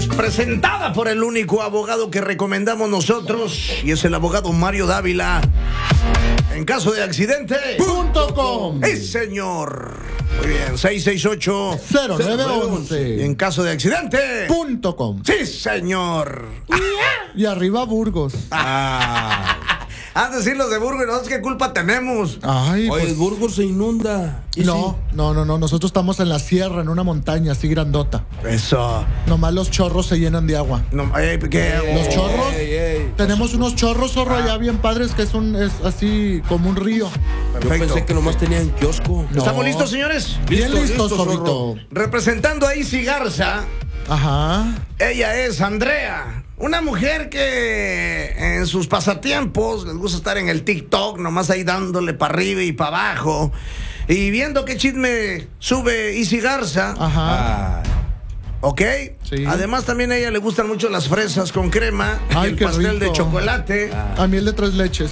Presentada por el único abogado que recomendamos nosotros, y es el abogado Mario Dávila. En caso de accidente .com. señor. Muy bien, 668-0911. En caso de accidente .com. Sí, señor. Y arriba Burgos. Han de decir los de Burgos, nosotros qué culpa tenemos. Ay, Oye, pues, Burgos se inunda. ¿Y no, nosotros estamos en la sierra, en una montaña así grandota. Eso. Nomás los chorros se llenan de agua. No, ¿qué? Los chorros, ey. tenemos unos chorros, zorro, allá bien padres, que es así como un río. Yo pensé que nomás tenían kiosco. No. ¿Estamos listos, señores? Bien Listo, listos, zorrito. Representando a Isi Garza, Ajá. ella es Andrea. Una mujer que en sus pasatiempos les gusta estar en el TikTok, nomás ahí dándole para arriba y para abajo. Y viendo qué chisme sube Isi Garza. Ajá. ¿Ok? Sí. Además también a ella le gustan mucho las fresas con crema. Ay, el qué pastel de rico. chocolate. A miel de 3 leches.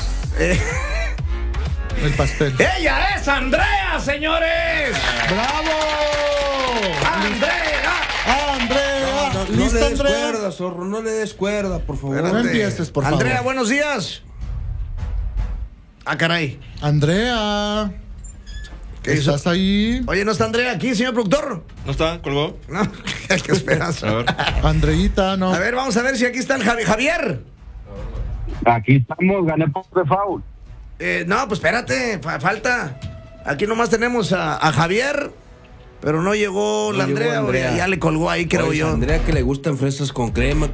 El pastel. ¡Ella es Andrea, señores! ¡Bravo! ¡Andrea! ¡Andrea! No ¿Listo, le des Andrea? cuerda, zorro, no le des cuerda, por favor. No empieces, por favor. Andrea, buenos días. Ah, caray. Andrea. ¿Qué hizo? ¿Estás ahí? Oye, ¿no está Andrea aquí, señor productor? ¿No está? ¿Colgó? No, qué esperanza. A ver. Andreita, no. A ver, vamos a ver si aquí está el Javier. Aquí estamos, gané por default. No, pues espérate, falta. Aquí nomás tenemos a Javier, pero no llegó la llegó Andrea, Andrea. ya le colgó ahí, creo Oye, yo. Andrea, que le gustan fresas con crema.